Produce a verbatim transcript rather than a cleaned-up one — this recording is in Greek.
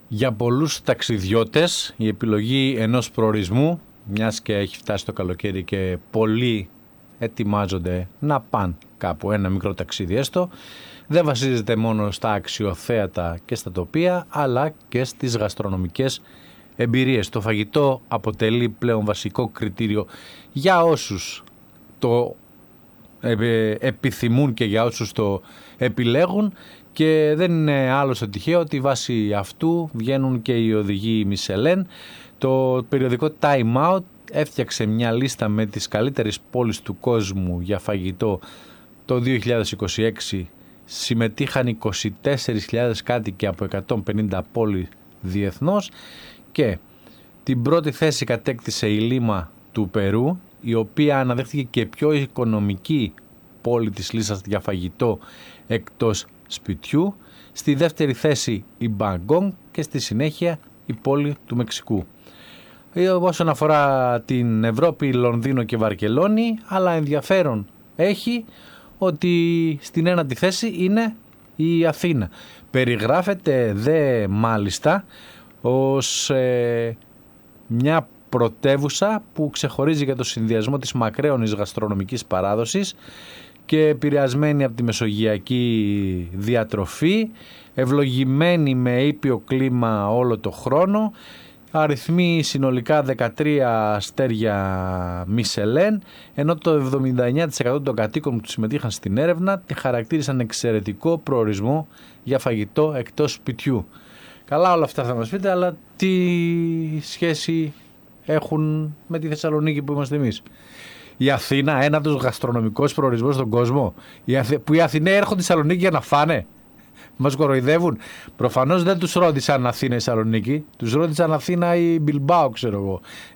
Για πολλούς ταξιδιώτες η επιλογή ενός προορισμού, μιας και έχει φτάσει το καλοκαίρι και πολλοί ετοιμάζονται να πάνε κάπου ένα μικρό ταξίδι έστω, δεν βασίζεται μόνο στα αξιοθέατα και στα τοπία, αλλά και στις γαστρονομικές εμπειρίες. Το φαγητό αποτελεί πλέον βασικό κριτήριο για όσους το επιθυμούν και για όσους το επιλέγουν, και δεν είναι άλλο στο τυχαίο ότι βάσει αυτού βγαίνουν και οι οδηγοί Michelin. Το περιοδικό Time Out έφτιαξε μια λίστα με τις καλύτερες πόλεις του κόσμου για φαγητό το δύο χιλιάδες είκοσι έξι. Συμμετείχαν είκοσι τέσσερις χιλιάδες κάτοικοι από εκατόν πενήντα πόλεις διεθνώς, και την πρώτη θέση κατέκτησε η Λίμα του Περού, η οποία αναδέχτηκε και πιο οικονομική πόλη της λίστας για φαγητό εκτός σπιτιού. Στη δεύτερη θέση η Μπαγκόγκ και στη συνέχεια η πόλη του Μεξικού. Όσον αφορά την Ευρώπη, Λονδίνο και Βαρκελόνη, αλλά ενδιαφέρον έχει ότι στην ένατη θέση είναι η Αθήνα. Περιγράφεται δε μάλιστα ως ε, μια πρωτεύουσα που ξεχωρίζει για το συνδυασμό της μακραίωνης γαστρονομικής παράδοσης και επηρεασμένη από τη μεσογειακή διατροφή, ευλογημένη με ήπιο κλίμα όλο το χρόνο, αριθμεί συνολικά δεκατρία αστέρια Michelin, ενώ το εβδομήντα εννέα τοις εκατό των κατοίκων που συμμετείχαν στην έρευνα τη χαρακτήρισαν εξαιρετικό προορισμό για φαγητό εκτός σπιτιού. Καλά όλα αυτά θα μας πείτε, αλλά τι σχέση έχουν με τη Θεσσαλονίκη που είμαστε εμείς? Η Αθήνα, ένα από τους γαστρονομικούς προορισμούς στον κόσμο, που οι Αθηναίοι έρχονται στη Θεσσαλονίκη για να φάνε? Μας κοροϊδεύουν. Προφανώς δεν τους ρώτησαν Αθήνα ή Θεσσαλονίκη, τους ρώτησαν Αθήνα ή Μπιλμπάο, ξέρω εγώ,